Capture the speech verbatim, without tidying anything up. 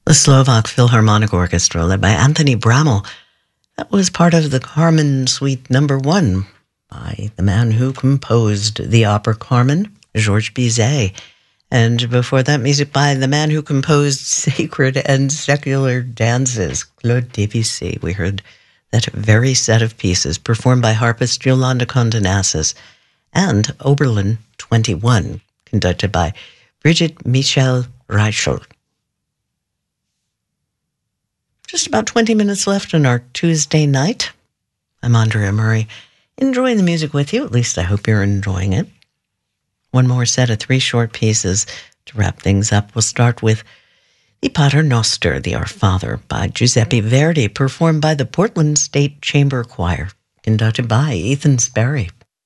The Slovak Philharmonic Orchestra, led by Anthony Bramall, that was part of the Carmen Suite Number One by the man who composed the opera Carmen, Georges Bizet. And before that, music by the man who composed sacred and secular dances, Claude Debussy. We heard that very set of pieces performed by harpist Yolanda Condonassis, and Oberlin twenty-one, conducted by Brigitte Michel Reichel. Just about twenty minutes left on our Tuesday night. I'm Andrea Murray, enjoying the music with you. At least I hope you're enjoying it. One more set of three short pieces to wrap things up. We'll start with the Pater Noster, the Our Father, by Giuseppe Verdi, performed by the Portland State Chamber Choir, conducted by Ethan Sperry.